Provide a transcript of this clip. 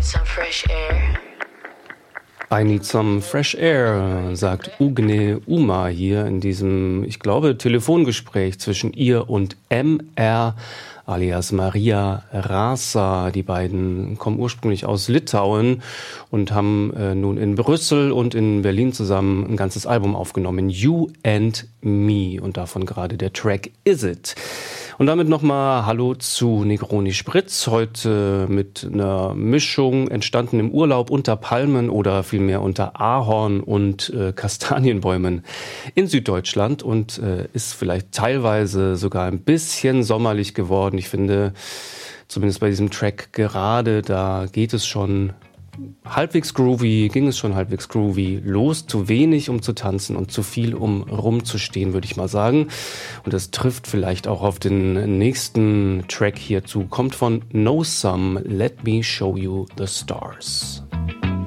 I need some fresh air, sagt Ugne Uma hier in diesem, ich glaube, Telefongespräch zwischen ihr und MR, alias Maria Rasa. Die beiden kommen ursprünglich aus Litauen und haben nun in Brüssel und in Berlin zusammen ein ganzes Album aufgenommen, You and Me, und davon gerade der Track Is It. Und damit nochmal Hallo zu Negroni Spritz, heute mit einer Mischung entstanden im Urlaub unter Palmen oder vielmehr unter Ahorn und Kastanienbäumen in Süddeutschland und ist vielleicht teilweise sogar ein bisschen sommerlich geworden. Ich finde, zumindest bei diesem Track gerade, da ging es schon halbwegs groovy los, zu wenig um zu tanzen und zu viel um rumzustehen, würde ich mal sagen. Und das trifft vielleicht auch auf den nächsten Track hierzu, kommt von No Sum, Let Me Show You the Stars.